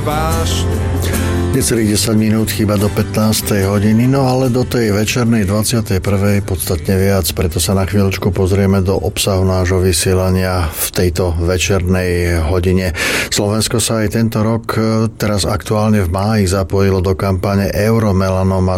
Necelých 10 minút chýba do 15. hodiny, no ale do tej večernej 21. podstatne viac, preto sa na chvíľočku pozrieme do obsahu nášho vysielania v tejto večernej hodine. Slovensko sa aj tento rok, teraz aktuálne v máji, zapojilo do kampane Euromelanoma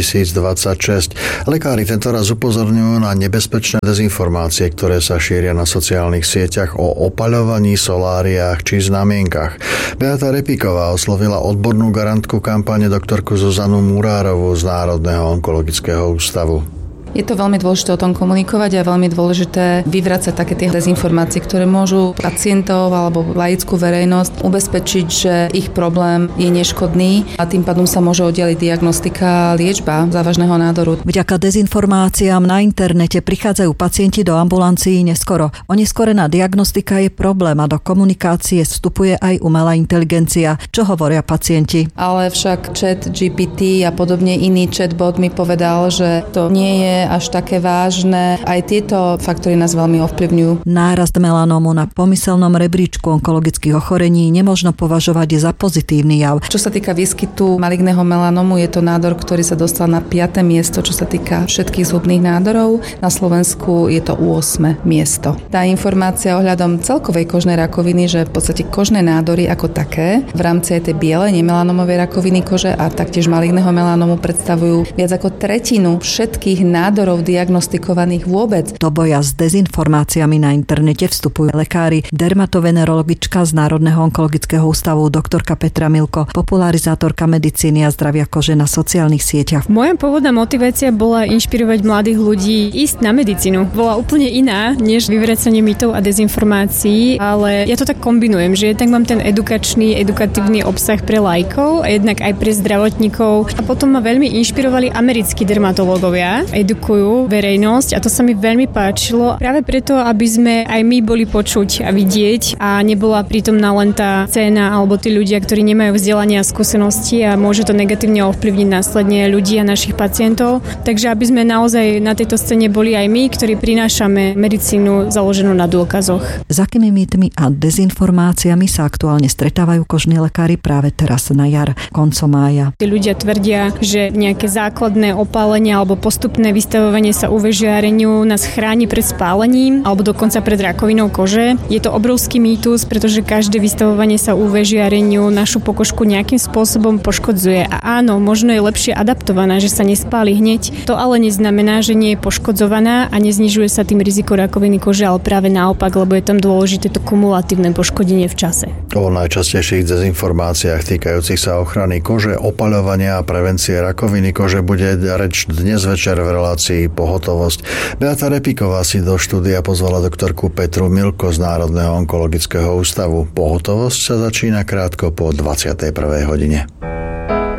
2026. Lekári tento raz upozorňujú na nebezpečné dezinformácie, ktoré sa šíria na sociálnych sieťach o opaľovaní, soláriách či znamienkach. Beata Repíková oslovila odbornú garantku kampane doktorku Zuzanu Murárovú z Národného onkologického ústavu. Je to veľmi dôležité o tom komunikovať a veľmi dôležité vyvracať také tie dezinformácie, ktoré môžu pacientov alebo laickú verejnosť ubezpečiť, že ich problém je neškodný a tým pádom sa môže oddeliť diagnostika a liečba závažného nádoru. Vďaka dezinformáciám na internete prichádzajú pacienti do ambulancií neskoro. Oneskorená diagnostika je problém a do komunikácie vstupuje aj umelá inteligencia. Čo hovoria pacienti? Ale však ChatGPT a podobne iný chatbot mi povedal, že to nie je až také vážne. Aj tieto faktory nás veľmi ovplyvňujú. Nárast melanómu na pomyselnom rebríčku onkologických ochorení nemožno považovať za pozitívny jav. Čo sa týka výskytu maligného melanómu, je to nádor, ktorý sa dostal na 5. miesto, čo sa týka všetkých zhubných nádorov. Na Slovensku je to 8. miesto. Tá informácia ohľadom celkovej kožnej rakoviny, že v podstate kožné nádory ako také v rámci aj tej bielej nemelanomovej rakoviny kože a taktiež maligného melanómu predstavujú viac ako tretinu všetkých nádorov diagnostikovaných vôbec. Do boja s dezinformáciami na internete vstupujú lekári. Dermatovenerologička z Národného onkologického ústavu doktorka Petra Milko, popularizátorka medicíny a zdravia kože na sociálnych sieťach. Moja pôvodná motivácia bola inšpirovať mladých ľudí ísť na medicínu. Bola úplne iná, než vyvracanie mýtov a dezinformácií, ale ja to tak kombinujem, že jednak mám ten edukatívny obsah pre laikov a jednak aj pre zdravotníkov. A potom ma veľmi inšpirovali americkí dermatológovia, edukujú verejnosť a to sa mi veľmi páčilo. Práve preto, aby sme aj my boli počuť a vidieť a nebola prítomná len tá scéna alebo tí ľudia, ktorí nemajú vzdelanie a skúsenosti a môže to negatívne ovplyvniť následne ľudí a našich pacientov. Takže aby sme naozaj na tejto scéne boli aj my, ktorí prinášame medicínu založenú na dôkazoch. S akými mýtmi a dezinformáciami sa aktuálne stretávajú kožní lekári práve teraz na jar, koncom mája? Tí ľudia tvrdia, že nejaké základné opálenie alebo postupné vystavovanie sa UV žiareniu nás chráni pred spálením alebo dokonca pred rakovinou kože. Je to obrovský mýtus, pretože každé vystavovanie sa UV žiareniu našu pokožku nejakým spôsobom poškodzuje. A áno, možno je lepšie adaptovaná, že sa nespáli hneď. To ale neznamená, že nie je poškodzovaná a neznižuje sa tým riziko rakoviny kože, ale práve naopak, lebo je tam dôležité to kumulatívne poškodenie v čase. O najčastejších dezinformáciách týkajúcich sa ochrany kože, opaľovania a prevencie rakoviny kože bude reč dnes večer v relácii Pohotovosť. Beata Repíková si do štúdia pozvala doktorku Petru Milko z Národného onkologického ústavu. Pohotovosť sa začína krátko po 21. hodine.